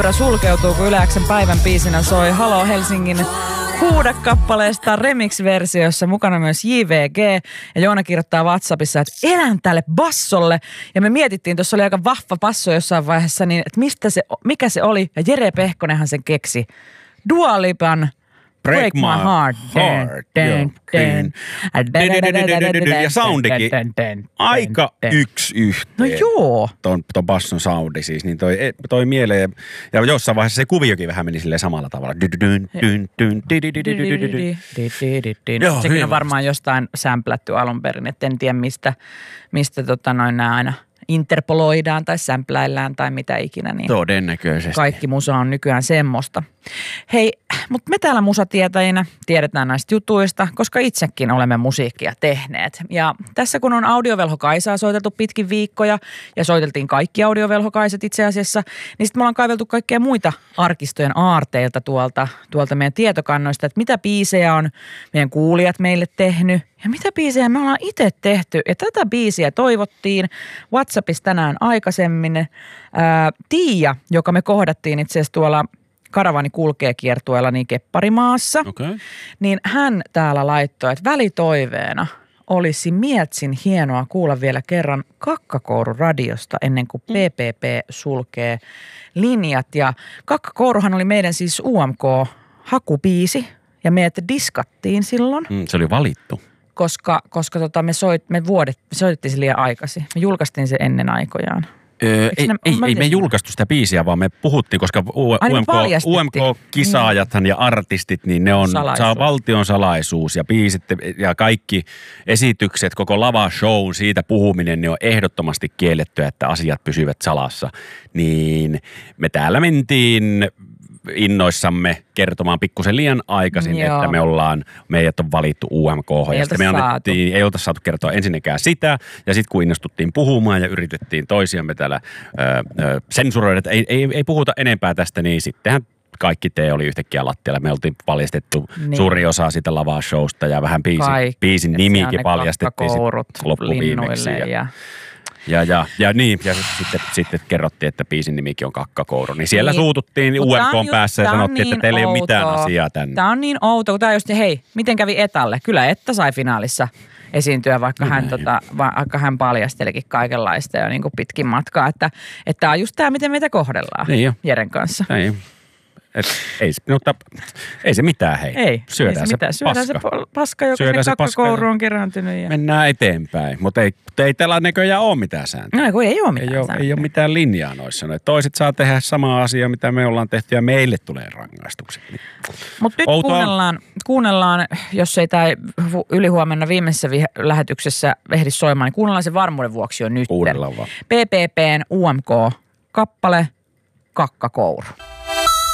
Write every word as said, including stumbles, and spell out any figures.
sulkeutuu, kun Yle X:n päivän biisinä soi Halo Helsingin Huuda-kappaleesta remix-versiossa, mukana myös J V G. Ja Joona kirjoittaa WhatsAppissa, että elän tälle bassolle. Ja me mietittiin, tuossa oli aika vahva basso jossain vaiheessa, niin että mistä se, mikä se oli. Ja Jere Pehkonenhan sen keksi. Dua Lipan Break My Heart. Heart. Ja soundikin aika yksi yhteen. No joo. Ton, ton basson soundi siis, niin toi, toi mieleen. Ja jossain vaiheessa se kuviokin vähän meni silleen samalla tavalla. Sekin on varmaan jostain sämplätty alun perin, että en tiedä mistä, mistä tota noin nää aina interpoloidaan tai sämpläillään tai mitä ikinä. Niin todennäköisesti. Kaikki musa on nykyään semmoista. Hei, mutta me täällä musatietäjinä tiedetään näistä jutuista, koska itsekin olemme musiikkia tehneet. Ja tässä kun on audiovelhokaisaa soiteltu pitkin viikkoja ja soiteltiin kaikki audiovelhokaiset itse asiassa, niin sitten me ollaan kaiveltu kaikkea muita arkistojen aarteilta tuolta, tuolta meidän tietokannoista, että mitä biisejä on meidän kuulijat meille tehnyt ja mitä biisejä me ollaan itse tehty. Ja tätä biisiä toivottiin WhatsAppissa tänään aikaisemmin. Ää, Tiia, joka me kohdattiin itse asiassa tuolla Karavani kulkee kiertueella niin Kepparimaassa, okay. Niin hän täällä laittoi, että välitoiveena olisi mietsin hienoa kuulla vielä kerran Kakkakouru radiosta ennen kuin P P P sulkee linjat. Ja Kakkakouruhan oli meidän siis U M K-hakubiisi ja meidät diskattiin silloin. Mm, se oli valittu. Koska, koska tota me, soit, me, vuodet, me soitettiin se liian aikaisin. Me julkaistiin se ennen aikojaan. Öö, ei, ne, ei, ei me julkaistu sitä biisiä, vaan me puhuttiin, koska U M K-kisaajathan ja artistit, niin ne on saa valtion salaisuus ja biisit ja kaikki esitykset, koko lava-show, siitä puhuminen, ne on ehdottomasti kielletty, että asiat pysyvät salassa. Niin me täällä mentiin innoissamme kertomaan pikkusen liian aikaisin, Joo. että me ollaan, meidät on valittu U M K. Ja sitten me annettiin, ei olta saatu kertoa ensinnäkään sitä, ja sitten kun innostuttiin puhumaan ja yritettiin toisiamme täällä ö, ö, sensuroida, että ei, ei, ei puhuta enempää tästä, niin sittenhän kaikki tee oli yhtäkkiä lattialla. Me oltiin paljastettu niin. Suuri osa sitä lavashowsta ja vähän biisin, biisin nimikin paljastettiin sitten loppuviimeksi. Ja, ja Ja, ja, ja niin, ja sitten, sitten kerrottiin, että biisin nimikin on Kakkakouru. Niin siellä niin. Suututtiin U M K:n päässä ja sanottiin, niin että teillä ei ole mitään asiaa tänne. Tämä on niin outo, kun tämä just, hei, miten kävi Etalle? Kyllä Etta sai finaalissa esiintyä, vaikka, hän, tota, vaikka hän paljastelikin kaikenlaista jo niin kuin pitkin matkaa. Että tämä on just tämä, miten meitä kohdellaan niin Jeren kanssa. Niin. Et, ei, mutta, ei se mitään, hei. Ei, syödään ei se, se mitään. Syödään paska. se paska, joka sinne Kakkakouru on kerääntynyt. Ja mennään eteenpäin, mutta ei, ei tällä näköjään ole mitään sääntöä. No kun ei ole mitään ei ole, ei ole mitään linjaa noissa. Toiset saa tehdä samaa asiaa, mitä me ollaan tehty ja meille tulee rangaistukset. Mutta nyt kuunnellaan, kuunnellaan, jos ei tämä ylihuomenna viimeisessä lähetyksessä ehdi soimaan, niin kuunnellaan se varmuuden vuoksi jo nyt. Kuunnellaan vaan. P P P:n U M K-kappale Kakkakouru.